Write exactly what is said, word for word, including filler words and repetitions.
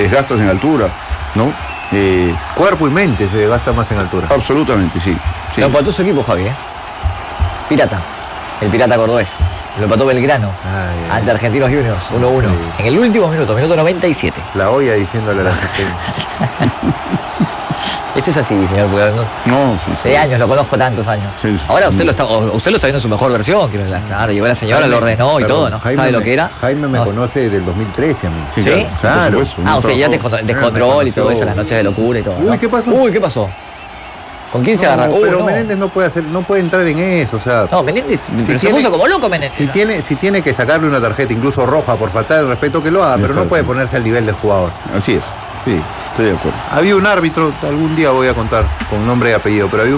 desgastas en altura, ¿no? Eh, Cuerpo y mente se desgasta más en altura. Absolutamente, sí. sí. Lo empató su equipo, Javi, ¿eh? Pirata. El Pirata Cordobés. Lo empató Belgrano. Ay, ay. Ante Argentinos Juniors, uno uno. Sí. En el último minuto, minuto noventa y siete. La olla diciéndole a la asistente. Esto es así, señor, porque no- No, sí, sí. de años, lo conozco tantos años. Sí, sí. Ahora usted lo está, o- usted lo está viendo en su mejor versión. Quiero decir, claro, llegó la señora, lo ordenó y Perdón, todo, ¿no? Jaime ¿Sabe me- lo que era? Jaime me No, conoce del dos mil trece a mí. Sí, ¿Sí? claro, Claro. por supuesto, Ah, un o sea, ya trabajo. descontro- descontrol y todo conoció. eso, las noches de locura y todo. Uy, ¿no? ¿qué pasó? Uy, ¿qué pasó? ¿Con quién se No, agarra? Uy, pero no. Menéndez no puede hacer, no puede entrar en eso, o sea. No, Menéndez, pero se tiene- puso como loco Menéndez. Si tiene, si tiene que sacarle una tarjeta, incluso roja, por faltar el respeto que lo haga, pero no Exacto. puede ponerse al nivel del jugador. Así es, sí, estoy de acuerdo. Había un árbitro, algún día voy a contar con nombre y apellido, pero había